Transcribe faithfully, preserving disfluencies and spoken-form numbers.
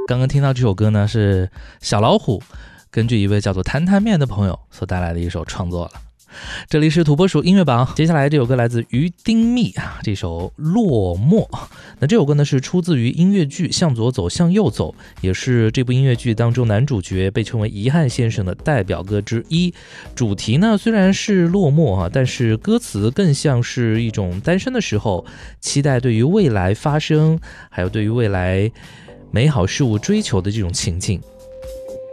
刚刚听到这首歌呢，是小老虎根据一位叫做摊摊面的朋友所带来的一首创作了。这里是土拨鼠音乐榜，接下来这首歌来自于丁密啊，这首落寞。那这首歌呢是出自于音乐剧《向左走向右走》，也是这部音乐剧当中男主角被称为遗憾先生的代表歌之一。主题呢虽然是落寞啊，但是歌词更像是一种单身的时候期待对于未来发生，还有对于未来美好事物追求的这种情境。